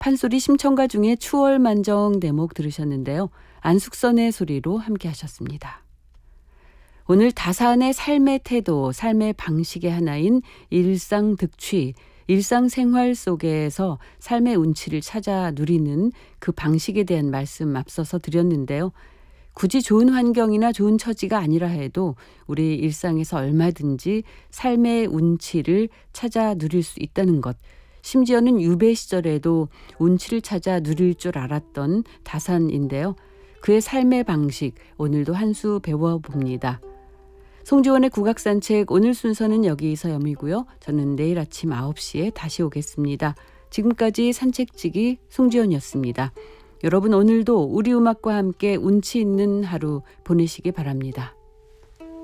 판소리 심청가 중에 추월만정 대목 들으셨는데요. 안숙선의 소리로 함께 하셨습니다. 오늘 다산의 삶의 태도, 삶의 방식의 하나인 일상득취, 일상생활 속에서 삶의 운치를 찾아 누리는 그 방식에 대한 말씀 앞서서 드렸는데요. 굳이 좋은 환경이나 좋은 처지가 아니라 해도 우리 일상에서 얼마든지 삶의 운치를 찾아 누릴 수 있다는 것, 심지어는 유배 시절에도 운치를 찾아 누릴 줄 알았던 다산인데요. 그의 삶의 방식, 오늘도 한 수 배워봅니다. 송지원의 국악산책, 오늘 순서는 여기서 여미고요. 저는 내일 아침 9시에 다시 오겠습니다. 지금까지 산책지기 송지원이었습니다. 여러분 오늘도 우리 음악과 함께 운치 있는 하루 보내시기 바랍니다.